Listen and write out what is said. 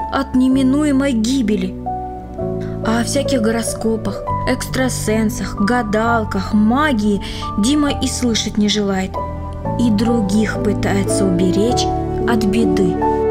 от неминуемой гибели. А о всяких гороскопах, экстрасенсах, гадалках, магии Дима и слышать не желает. И других пытается уберечь от беды.